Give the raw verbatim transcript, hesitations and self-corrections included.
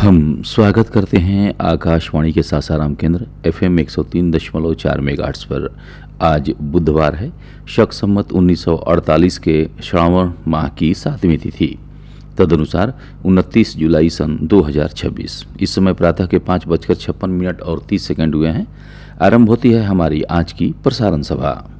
हम स्वागत करते हैं आकाशवाणी के सासाराम केंद्र एफएम एक सौ तीन दशमलव चार मेगाहर्ट्ज़ पर। आज बुधवार है, शक संवत उन्नीस सौ अड़तालीस के श्रावण माह की सातवीं तिथि, तदनुसार उनतीस जुलाई सन दो हज़ार छब्बीस। इस समय प्रातः के पाँच बजकर छप्पन मिनट और तीस सेकंड हुए हैं। आरंभ होती है हमारी आज की प्रसारण सभा।